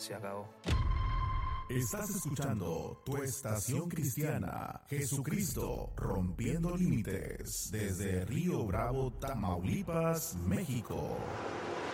se acabó. Estás escuchando tu estación cristiana, Jesucristo Rompiendo Límites, desde Río Bravo, Tamaulipas, México.